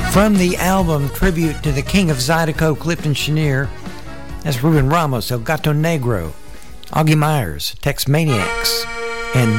From the album Tribute to the King of Zydeco, Clifton Chenier, that's Ruben Ramos, El Gato Negro, Augie Myers, Tex Maniacs,